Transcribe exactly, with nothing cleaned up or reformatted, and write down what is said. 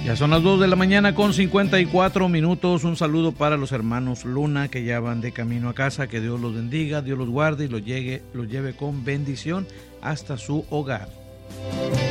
Ya son las dos de la mañana con cincuenta y cuatro minutos. Un saludo para los hermanos Luna que ya van de camino a casa. Que Dios los bendiga, Dios los guarde y los, llegue, los lleve con bendición hasta su hogar.